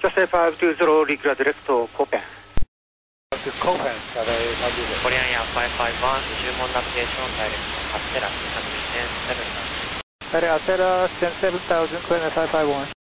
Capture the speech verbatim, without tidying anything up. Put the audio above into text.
Just five two zero, regular direct to Copen. To Copen, Cathay five two zero. Korean Air five five one, Jumon navigation, direct to Astera, seven seven thousand. Cathay Astera, seven seven thousand, Korean Air five five one.